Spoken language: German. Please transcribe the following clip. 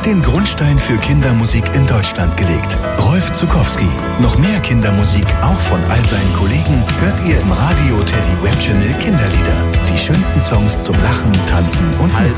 den Grundstein für Kindermusik in Deutschland gelegt. Rolf Zuckowski. Noch mehr Kindermusik, auch von all seinen Kollegen, hört ihr im Radio Teddy Web Channel Kinderlieder. Die schönsten Songs zum Lachen, Tanzen und Mitsingen.